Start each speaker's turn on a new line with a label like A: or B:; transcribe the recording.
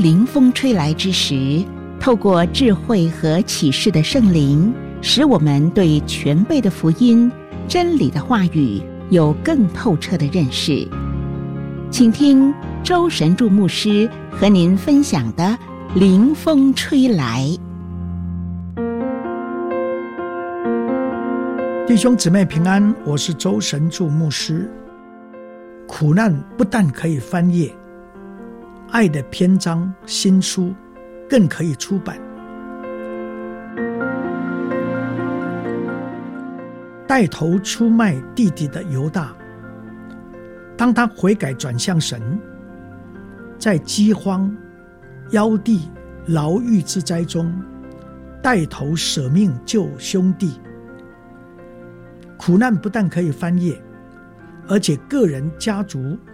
A: 临风吹来之时，透过智慧和启示的圣灵，使我们对全备的福音、真理的话语有更透彻的认识。请听周神助牧师和您分享的临风吹来。
B: 弟兄姊妹平安，我是周神助牧师。苦难不但可以翻页，爱的篇章新书更可以出版。带头出卖弟弟的犹大，当他悔改转向神，在饥荒、夭地、牢狱之灾中，带头舍命救兄弟。苦难不但可以翻页，而且个人、家族